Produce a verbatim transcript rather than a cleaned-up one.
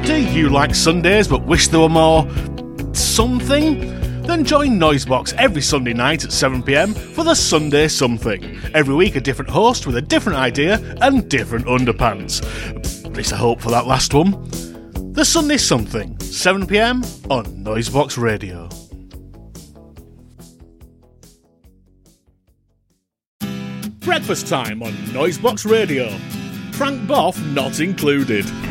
Do you like Sundays but wish there were more something? Then join Noisebox every Sunday night at seven p m for the Sunday Something. Every week a different host with a different idea and different underpants. At least I hope for that last one. The Sunday Something, seven p m on Noisebox Radio. Breakfast time on Noisebox Radio. Frank Boff not included.